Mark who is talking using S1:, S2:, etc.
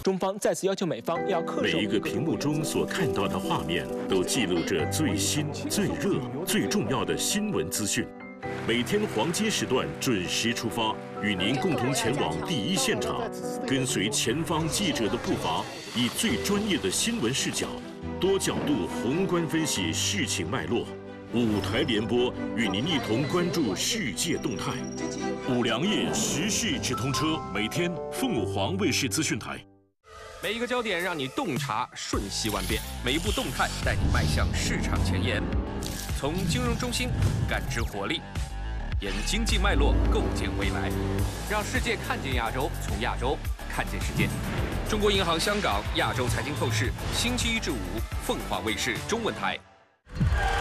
S1: 中方再次要求美方要恪守
S2: 每一个屏幕中所看到的画面，都记录着最新、最热、最重要的新闻资讯。每天黄金时段准时出发，与您共同前往第一现场，跟随前方记者的步伐，以最专业的新闻视角，多角度宏观分析事情脉络。5台联播，与您一同关注世界动态。5粮液时事直通车，每天凤凰卫视资讯台。
S3: 每一个焦点让你洞察瞬息万变，每一步动态带你迈向市场前沿。从金融中心感知活力，沿经济脉络构建未来，让世界看见亚洲，从亚洲看见世界。中国银行香港亚洲财经透视，星期1至5，凤凰卫视中文台。